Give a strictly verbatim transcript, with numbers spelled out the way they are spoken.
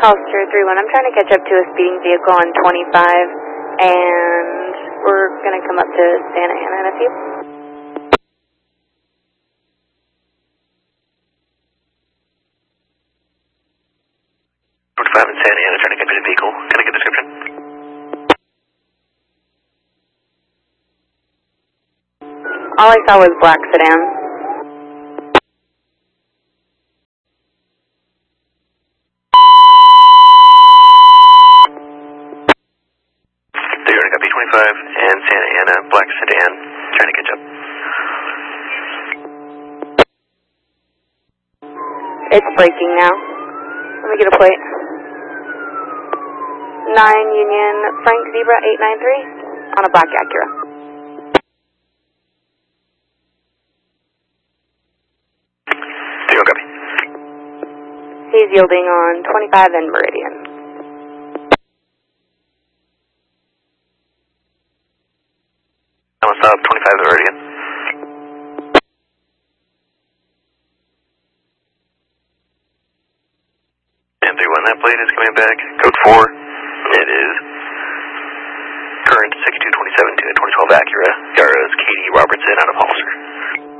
Hollister three one, I'm trying to catch up to a speeding vehicle on twenty-five, and we're going to come up to Santa Ana in a few. twenty-five in Santa Ana, trying to catch a vehicle. Can I get a description? All I saw was black sedan. They're going to twenty-five and Santa Ana, black sedan, trying to catch up. It's braking now. Let me get a plate. nine Union Frank Zebra eight nine three on a black Acura. Zero copy. He's yielding on twenty-five and Meridian. I'll stop twenty-five and Meridian. And three one, that plate is coming back. Code four. It is current six two twenty-seven to twenty twelve Acura. Yaros Katie Robertson out of